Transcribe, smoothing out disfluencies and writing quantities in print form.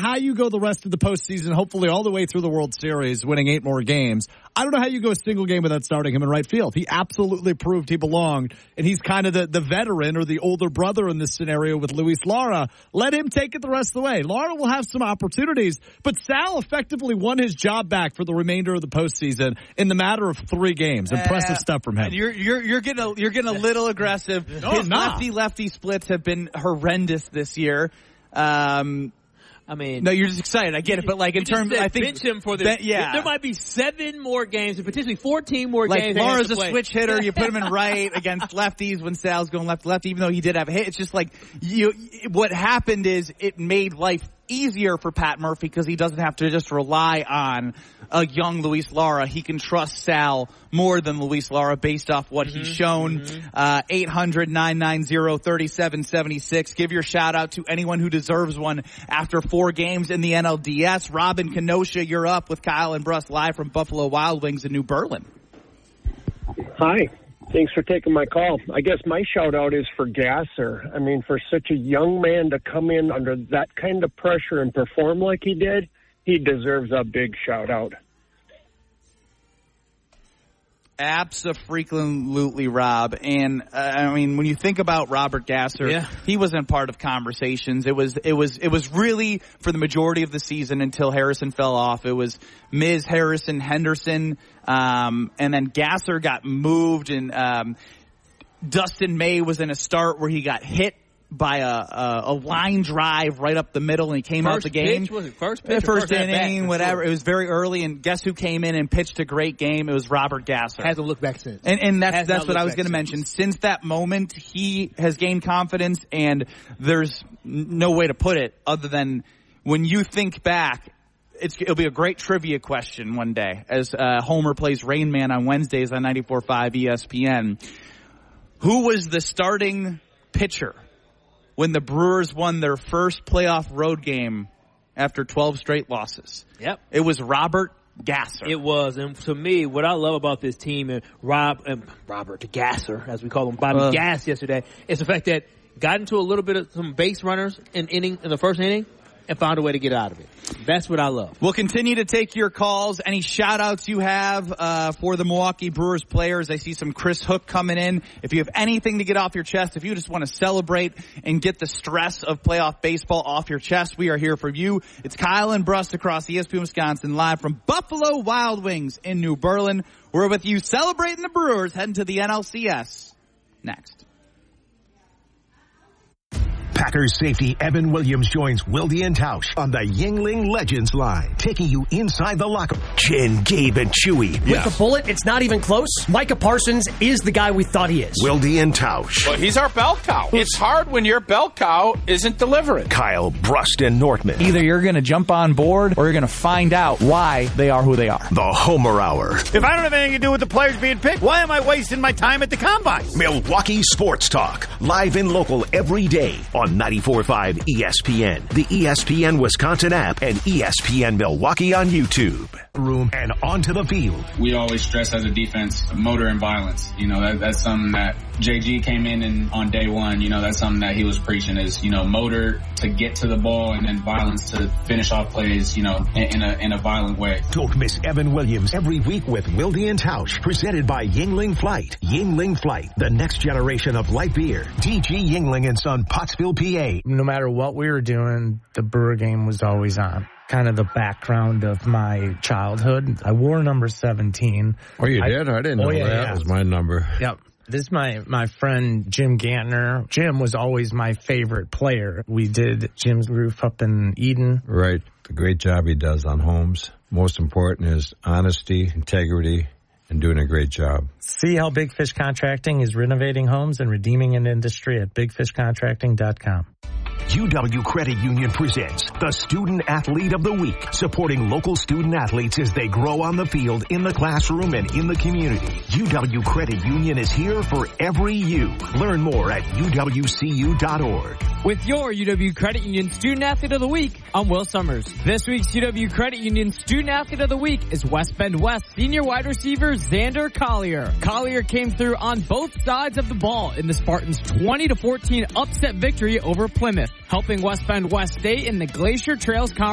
how you go the rest of the postseason, hopefully all the way through the World Series, winning 8 more games. I don't know how you go a single game without starting him in right field. He absolutely proved he belonged, and he's kind of the veteran or the older brother in this scenario with Luis Lara. Let him take it the rest of the way. Lara will have some opportunities, but Sal effectively won his job back for the remainder of the postseason in the matter of 3 games. Impressive stuff from him. You're getting a little aggressive. His lefty splits have been horrendous this year. I mean, no, you're just excited. I get it, but like in terms, I think bench him for this. There might be 7 more games and potentially 14 more games. Like Lara's a switch hitter. You put him in right against lefties when Sal's going left to left. Even though he did have a hit, it's just like what happened is it made life easier for Pat Murphy because he doesn't have to just rely on a young Luis Lara. He can trust Sal more than Luis Lara based off what he's shown. 800-990-3776. Give your shout out to anyone who deserves one after 4 games in the NLDS. Robin Kenosha, you're up with Kyle and Bruss live from Buffalo Wild Wings in New Berlin. Hi. Thanks for taking my call. I guess my shout-out is for Gasser. I mean, for such a young man to come in under that kind of pressure and perform like he did, he deserves a big shout-out. Absolutely, Rob. And I mean, when you think about Robert Gasser, he wasn't part of conversations. It was really for the majority of the season until Harrison fell off. It was Miz, Harrison, Henderson, and then Gasser got moved, and Dustin May was in a start where he got hit by a line drive right up the middle, and he came out the game. Pitch, was it first pitch? First inning, whatever. It was very early, and guess who came in and pitched a great game? It was Robert Gasser. Hasn't looked back since. And that's what I was going to mention. Since that moment, he has gained confidence, and there's no way to put it other than when you think back, it'll be a great trivia question one day as Homer plays Rain Man on Wednesdays on 94.5 ESPN. Who was the starting pitcher when the Brewers won their first playoff road game after 12 straight losses? Yep. It was Robert Gasser. It was. And to me, what I love about this team, and Robert Gasser, as we call him, Bobby Gass yesterday, is the fact that got into a little bit of some base runners in the first inning and found a way to get out of it. That's what I love. We'll continue to take your calls. Any shout-outs you have for the Milwaukee Brewers players. I see some Chris Hook coming in. If you have anything to get off your chest, if you just want to celebrate and get the stress of playoff baseball off your chest, we are here for you. It's Kyle and Bruss across ESPN Wisconsin, live from Buffalo Wild Wings in New Berlin. We're with you celebrating the Brewers, heading to the NLCS next. Packers safety Evan Williams joins Wilde and Tausch on the Yuengling Legends line, taking you inside the locker. Jen, Gabe, and Chewy. With the bullet, it's not even close. Micah Parsons is the guy we thought he is. Wilde and Tausch. Well, he's our bell cow. It's hard when your bell cow isn't delivering. Kyle, Brust, and Nortman. Either you're going to jump on board or you're going to find out why they are who they are. The Homer Hour. If I don't have anything to do with the players being picked, why am I wasting my time at the Combine? Milwaukee Sports Talk. Live and local every day on 94.5 ESPN, the ESPN Wisconsin app, and ESPN Milwaukee on YouTube. Room and onto the field. We always stress as a defense, motor and violence. You know, that's something that JG came in and on day one, you know, that's something that he was preaching is, you know, motor to get to the ball and then violence to finish off plays, you know, in a violent way. Don't miss Evan Williams every week with Wilde and Tausch, presented by Yuengling Flight. Yuengling Flight, the next generation of light beer. DG Yuengling and Son, Pottsville, PA. No matter what we were doing, the Brewer game was always on. Kind of the background of my childhood. I wore number 17. Oh, you did? I didn't know that was my number. Yep. This is my friend Jim Gantner. Jim was always my favorite player. We did Jim's roof up in Eden. Right. The great job he does on homes. Most important is honesty, integrity, and doing a great job. See how Big Fish Contracting is renovating homes and redeeming an industry at bigfishcontracting.com. UW Credit Union presents the Student Athlete of the Week, supporting local student athletes as they grow on the field, in the classroom, and in the community. UW Credit Union is here for every you. Learn more at uwcu.org. With your UW Credit Union Student Athlete of the Week, I'm Will Summers. This week's UW Credit Union Student Athlete of the Week is West Bend West senior wide receiver Xander Collier. Collier came through on both sides of the ball in the Spartans' 20-14 upset victory over Plymouth, helping West Bend West stay in the Glacier Trails Conference